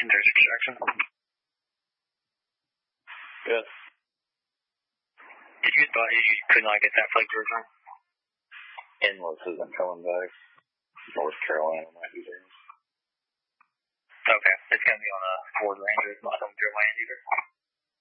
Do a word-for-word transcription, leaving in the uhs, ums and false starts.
There's extraction. Good. Did you thought you could not get that flight to return? Endless isn't coming back. North Carolina might be there. Okay. It's going to be on a Ford Ranger. It's not coming through land either.